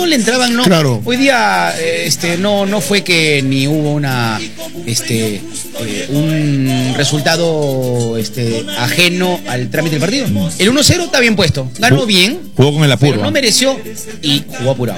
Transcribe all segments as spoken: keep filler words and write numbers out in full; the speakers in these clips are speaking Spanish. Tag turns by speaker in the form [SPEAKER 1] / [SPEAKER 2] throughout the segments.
[SPEAKER 1] no le entraban, no.
[SPEAKER 2] Claro.
[SPEAKER 1] Hoy día, este, no, no fue que ni hubo una, este, eh, un resultado, este, ajeno al trámite del partido. El uno cero está bien puesto, ganó bien.
[SPEAKER 3] Jugó con el apuro.
[SPEAKER 1] Pero no mereció y jugó apurado.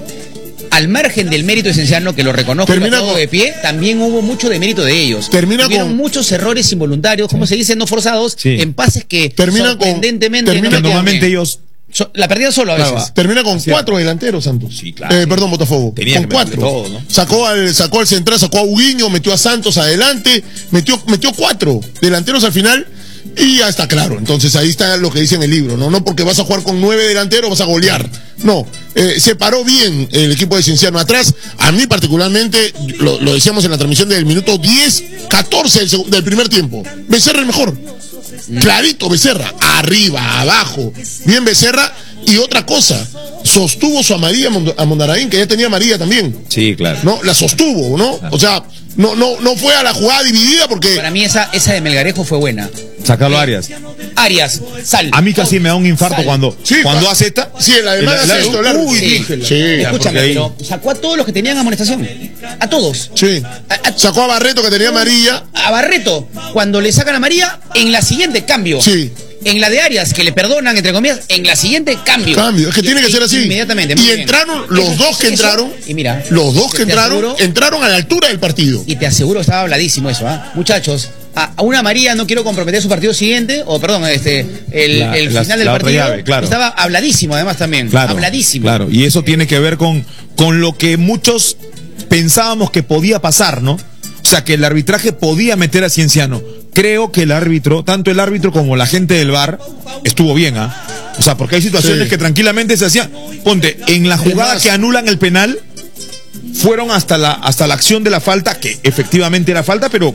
[SPEAKER 1] Al margen del mérito de Cienciano, que lo reconozco
[SPEAKER 2] Termina
[SPEAKER 1] con...
[SPEAKER 2] con...
[SPEAKER 1] de pie, también hubo mucho de mérito de ellos.
[SPEAKER 2] Termina
[SPEAKER 1] Tuvieron
[SPEAKER 2] con...
[SPEAKER 1] muchos errores involuntarios, como se dice, no forzados,
[SPEAKER 3] sí.
[SPEAKER 1] en pases que
[SPEAKER 2] termina
[SPEAKER 1] sorprendentemente...
[SPEAKER 2] Con... Termina
[SPEAKER 1] no
[SPEAKER 3] normalmente
[SPEAKER 1] bien.
[SPEAKER 3] ellos...
[SPEAKER 1] So, la perdían solo a veces.
[SPEAKER 2] Claro, termina con
[SPEAKER 3] sí.
[SPEAKER 2] cuatro delanteros, Santos.
[SPEAKER 3] Sí, claro.
[SPEAKER 2] Eh, perdón, Botafogo.
[SPEAKER 3] Tenía
[SPEAKER 2] con
[SPEAKER 3] que
[SPEAKER 2] cuatro.
[SPEAKER 3] todo, ¿no?
[SPEAKER 2] Sacó al, sacó al central, sacó a Huguinho, metió a Santos adelante, metió, metió cuatro delanteros al final. Y ya está claro, entonces ahí está lo que dice en el libro, ¿no? No porque vas a jugar con nueve delanteros vas a golear. No, eh, se paró bien el equipo de Cienciano atrás. A mí particularmente, lo, lo decíamos en la transmisión del minuto diez, catorce del, del primer tiempo. Becerra el mejor. Clarito Becerra, arriba, abajo. Bien Becerra. Y otra cosa, sostuvo su amarilla a Mondaraín, que ya tenía amarilla también.
[SPEAKER 3] Sí, claro.
[SPEAKER 2] ¿No? La sostuvo, ¿no? Claro. O sea, no, no, no fue a la jugada dividida porque...
[SPEAKER 1] Para mí esa, esa de Melgarejo fue buena.
[SPEAKER 3] Sacarlo a Arias.
[SPEAKER 1] Arias, sal.
[SPEAKER 3] A mí casi me da un infarto
[SPEAKER 1] sal.
[SPEAKER 3] cuando,
[SPEAKER 2] Sí,
[SPEAKER 3] cuando
[SPEAKER 2] pa-
[SPEAKER 3] hace esta.
[SPEAKER 2] Sí, la de Maga hace esto, largo.
[SPEAKER 3] Uy,
[SPEAKER 1] Sí.
[SPEAKER 3] dije,
[SPEAKER 2] Sí.
[SPEAKER 1] Escúchame,
[SPEAKER 3] ahí-
[SPEAKER 1] pero sacó a todos los que tenían amonestación. A todos.
[SPEAKER 2] Sí.
[SPEAKER 1] A, a-
[SPEAKER 2] Sacó a Barreto que tenía amarilla.
[SPEAKER 1] a Barreto, cuando le sacan a María, en la siguiente cambio.
[SPEAKER 2] Sí.
[SPEAKER 1] En la de Arias, que le perdonan, entre comillas, en la siguiente cambio.
[SPEAKER 2] Cambio, es que tiene que ser así.
[SPEAKER 1] Inmediatamente. muy
[SPEAKER 2] Y
[SPEAKER 1] bien.
[SPEAKER 2] entraron los
[SPEAKER 1] Eso-
[SPEAKER 2] dos que
[SPEAKER 1] eso-
[SPEAKER 2] entraron.
[SPEAKER 1] Y mira.
[SPEAKER 2] Los dos que
[SPEAKER 1] te
[SPEAKER 2] entraron,
[SPEAKER 1] aseguro-
[SPEAKER 2] entraron a la altura del partido.
[SPEAKER 1] Y te aseguro, estaba habladísimo eso, ¿ah? Muchachos, a, a una María no quiero comprometer su partido siguiente, o perdón, este, el,
[SPEAKER 3] La-
[SPEAKER 1] el
[SPEAKER 3] la-
[SPEAKER 1] final del
[SPEAKER 3] la otra
[SPEAKER 1] partido.
[SPEAKER 3] llave, claro.
[SPEAKER 1] Estaba habladísimo, además, también.
[SPEAKER 3] Claro,
[SPEAKER 1] habladísimo.
[SPEAKER 3] claro, y eso tiene que ver con, con lo que muchos pensábamos que podía pasar, ¿no? O sea, que el arbitraje podía meter a Cienciano. Creo que el árbitro, tanto el árbitro como la gente del V A R, estuvo bien, ¿ah? O sea, porque hay situaciones
[SPEAKER 2] Sí.
[SPEAKER 3] que tranquilamente se hacían. Ponte, en la jugada
[SPEAKER 2] más-
[SPEAKER 3] que anulan el penal, fueron hasta la, hasta la acción de la falta, que efectivamente era falta, pero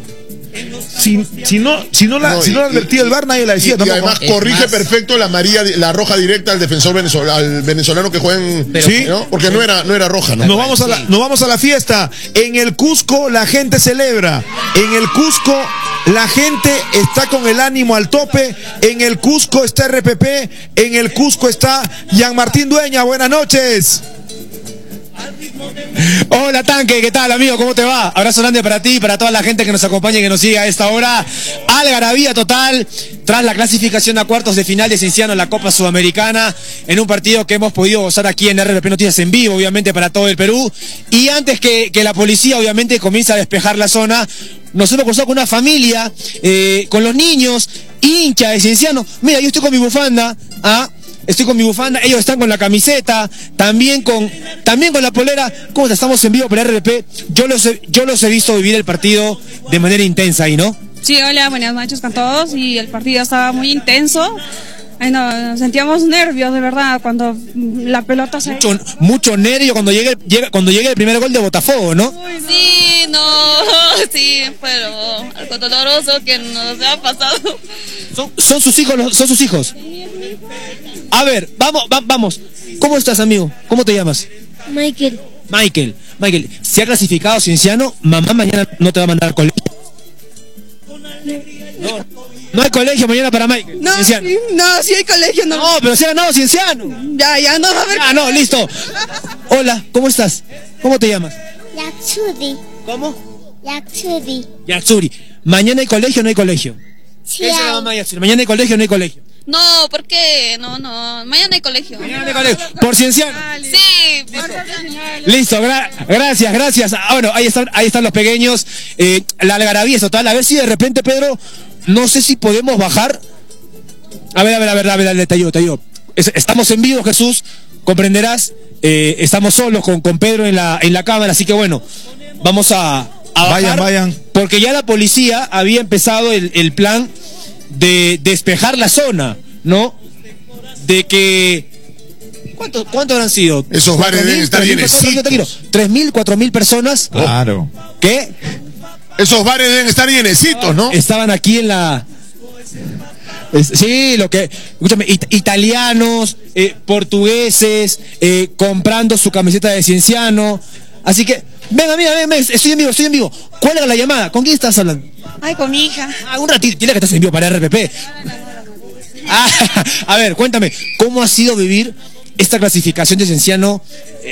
[SPEAKER 3] si, si no, si no la,
[SPEAKER 2] No,
[SPEAKER 3] si no la
[SPEAKER 2] y-
[SPEAKER 3] advertía el V A R, nadie la decía
[SPEAKER 2] Y, y
[SPEAKER 3] tampoco.
[SPEAKER 2] además
[SPEAKER 1] Es
[SPEAKER 2] corrige
[SPEAKER 1] más-
[SPEAKER 2] perfecto la amarilla, la roja directa al defensor venezolano, al venezolano que juega en...
[SPEAKER 1] Pero-
[SPEAKER 3] Sí.
[SPEAKER 2] ¿no? Porque no era, no era roja, ¿no?
[SPEAKER 3] Nos vamos, a la,
[SPEAKER 1] Sí.
[SPEAKER 3] nos vamos a la fiesta. En el Cusco la gente celebra. En el Cusco la gente está con el ánimo al tope. En el Cusco está R P P. En el Cusco está Jean Martín Dueña. Buenas noches.
[SPEAKER 4] Hola Tanque, ¿qué tal amigo? ¿Cómo te va? Abrazo grande para ti y para toda la gente que nos acompaña y que nos sigue a esta hora. Algarabía total tras la clasificación a cuartos de final de Cienciano en la Copa Sudamericana, en un partido que hemos podido gozar aquí en R P P Noticias en vivo, obviamente para todo el Perú. Y antes que, que la policía obviamente comience a despejar la zona, nos hemos cruzado con una familia, eh, con los niños, hincha de Cienciano. Mira, yo estoy con mi bufanda, ¿ah? Estoy con mi bufanda, ellos están con la camiseta, también con, también con la polera. ¿Cómo te estamos en vivo por R P P? Yo los, he, yo los he visto vivir el partido de manera intensa ahí, ¿no?
[SPEAKER 5] Sí, hola, buenas noches con todos y el partido estaba muy intenso. Ay, no, sentíamos nervios de verdad cuando la pelota se...
[SPEAKER 4] Mucho, mucho nervio cuando llegue, llega, cuando llegue el primer gol de Botafogo, ¿no?
[SPEAKER 5] Sí, no, sí, pero algo doloroso que nos ha pasado.
[SPEAKER 4] Son, son sus hijos, los- son sus hijos. A ver, vamos, va- vamos. ¿Cómo estás, amigo? ¿Cómo te llamas?
[SPEAKER 6] Michael,
[SPEAKER 4] Michael. Michael, si ha clasificado Cienciano, mamá mañana no te va a mandar al colegio. No, no hay colegio mañana para Michael.
[SPEAKER 5] No,
[SPEAKER 4] Cienciano.
[SPEAKER 5] sí, no, sí hay colegio, no.
[SPEAKER 4] No, pero se ha ganado Cienciano.
[SPEAKER 5] Ya, ya, no, a ver.
[SPEAKER 4] Ah, no, listo. Hola, ¿cómo estás? ¿Cómo te llamas?
[SPEAKER 6] Yatsuri,
[SPEAKER 4] ¿Cómo?
[SPEAKER 6] Yatsuri,
[SPEAKER 4] Yatsuri. ¿Mañana hay colegio o no hay colegio?
[SPEAKER 6] sí
[SPEAKER 4] ¿Qué dice la
[SPEAKER 6] hay.
[SPEAKER 4] mamá Yatsuri? ¿Mañana hay colegio o no hay colegio?
[SPEAKER 5] No, ¿por qué? No, no, mañana hay colegio.
[SPEAKER 4] Mañana hay colegio. ¿Por Cienciano?
[SPEAKER 5] Sí,
[SPEAKER 4] Listo, gra- gracias, gracias. Ah, bueno, ahí están, ahí están los pequeños. Eh, la algarabía es total. A ver si de repente, Pedro, no sé si podemos bajar. A ver, a ver, a ver, a ver, dale, te ayudo, te ayudo. Es- estamos en vivo, Jesús, comprenderás. Eh, estamos solos con, con Pedro en la, en la cámara, así que bueno, vamos a, a bajar.
[SPEAKER 3] Vayan, vayan.
[SPEAKER 4] Porque ya la policía había empezado el, el plan de despejar la zona, ¿no? De que... ¿Cuántos cuánto habrán sido?
[SPEAKER 2] Esos bares
[SPEAKER 4] ¿Cuatro mil?
[SPEAKER 2] deben estar
[SPEAKER 4] ¿Tres mil? ¿Cuánto?
[SPEAKER 2] llenecitos.
[SPEAKER 4] Tranquilo, tres mil, cuatro mil personas.
[SPEAKER 3] Claro.
[SPEAKER 4] ¿Qué?
[SPEAKER 2] Esos bares deben estar llenecitos, ¿no?
[SPEAKER 4] Estaban aquí en la... Es- sí, lo que... Escúchame, it- italianos, eh, portugueses, eh, comprando su camiseta de Cienciano. Así que, venga, mira, ven, ven, estoy en vivo, estoy en vivo. ¿Cuál era la llamada? ¿Con quién estás hablando?
[SPEAKER 5] Ay, con mi hija.
[SPEAKER 4] Ah, un ratito, dile que estás en vivo para R P P. Ah, a ver, cuéntame, ¿cómo ha sido vivir esta clasificación de Cienciano